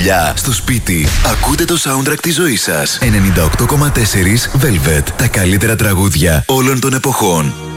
δουλειά, στο σπίτι. Ακούτε το soundtrack της ζωής σας. 98,4 Velvet. Τα καλύτερα τραγούδια όλων των εποχών.